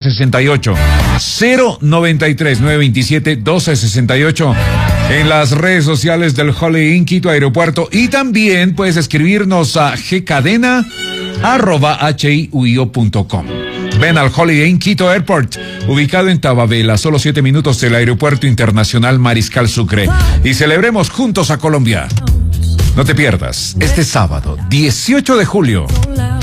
1268. 093-927-1268. En las redes sociales del Holiday Inn Quito Aeropuerto. Y también puedes escribirnos a gcadena@hiuio.com. Ven al Holiday Inn Quito Airport, ubicado en Tababela, solo 7 minutos del Aeropuerto Internacional Mariscal Sucre. Y celebremos juntos a Colombia. No te pierdas, este sábado, 18 de julio,